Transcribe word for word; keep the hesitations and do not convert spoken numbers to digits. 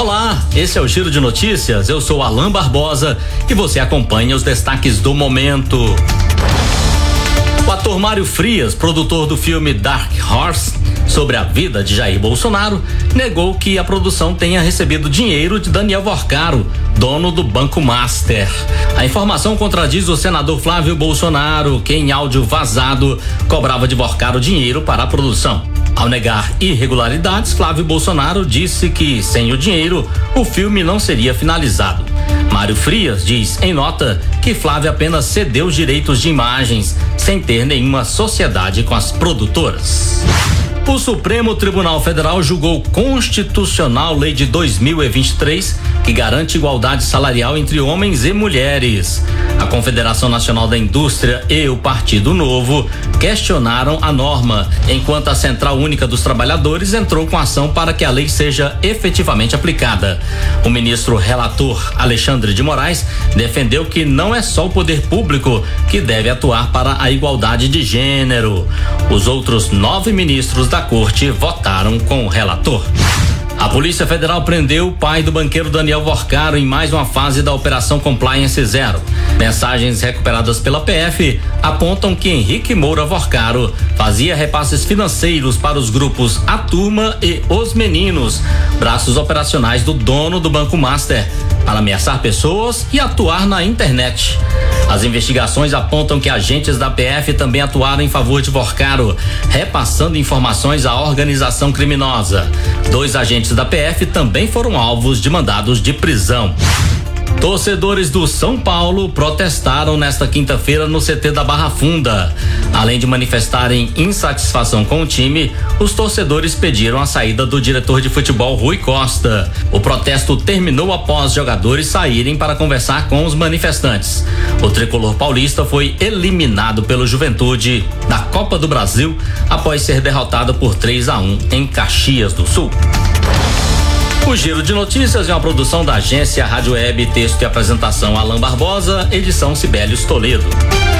Olá, esse é o Giro de Notícias, eu sou Alain Barbosa e você acompanha os destaques do momento. O ator Mário Frias, produtor do filme Dark Horse, sobre a vida de Jair Bolsonaro, negou que a produção tenha recebido dinheiro de Daniel Worcaro, dono do Banco Master. A informação contradiz o senador Flávio Bolsonaro, que em áudio vazado cobrava de Worcaro dinheiro para a produção. Ao negar irregularidades, Flávio Bolsonaro disse que, sem o dinheiro, o filme não seria finalizado. Mário Frias diz em nota que Flávio apenas cedeu os direitos de imagens, sem ter nenhuma sociedade com as produtoras. O Supremo Tribunal Federal julgou constitucional Lei de dois mil e vinte e três, que garante igualdade salarial entre homens e mulheres. A Confederação Nacional da Indústria e o Partido Novo questionaram a norma, enquanto a Central Única dos Trabalhadores entrou com ação para que a lei seja efetivamente aplicada. O ministro relator Alexandre de Moraes defendeu que não é só o poder público que deve atuar para a igualdade de gênero. Os outros nove ministros da corte votaram com o relator. A Polícia Federal prendeu o pai do banqueiro Daniel Worcaro em mais uma fase da Operação Compliance Zero. Mensagens recuperadas pela P F apontam que Henrique Moura Worcaro fazia repasses financeiros para os grupos A Turma e Os Meninos, braços operacionais do dono do Banco Master, para ameaçar pessoas e atuar na internet. As investigações apontam que agentes da P F também atuaram em favor de Worcaro, repassando informações à organização criminosa. Dois agentes da P F também foram alvos de mandados de prisão. Torcedores do São Paulo protestaram nesta quinta-feira no C T da Barra Funda. Além de manifestarem insatisfação com o time, os torcedores pediram a saída do diretor de futebol Rui Costa. O protesto terminou após jogadores saírem para conversar com os manifestantes. O tricolor paulista foi eliminado pelo Juventude da Copa do Brasil após ser derrotado por três a um em Caxias do Sul. O Giro de Notícias é uma produção da agência Rádio Web, texto e apresentação Alain Barbosa, edição Sibelius Toledo.